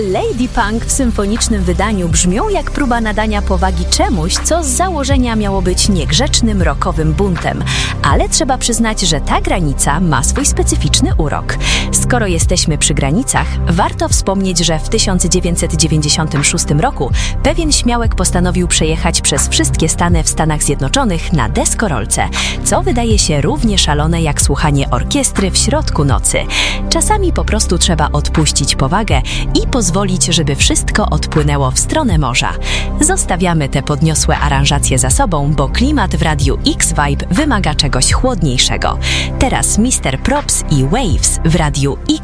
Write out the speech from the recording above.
Lady Punk w symfonicznym wydaniu brzmią jak próba nadania powagi czemuś, co z założenia miało być niegrzecznym rockowym buntem. Ale trzeba przyznać, że ta granica ma swój specyficzny urok. Skoro jesteśmy przy granicach, warto wspomnieć, że w 1996 roku pewien śmiałek postanowił przejechać przez wszystkie stany w Stanach Zjednoczonych na deskorolce, co wydaje się równie szalone jak słuchanie orkiestry w środku nocy. Czasami po prostu trzeba odpuścić powagę i pozwolić, żeby wszystko odpłynęło w stronę morza. Zostawiamy te podniosłe aranżacje za sobą, bo klimat w Radiu X-Vibe wymaga czegoś chłodniejszego. Teraz Mr. Props i Waves w Radiu X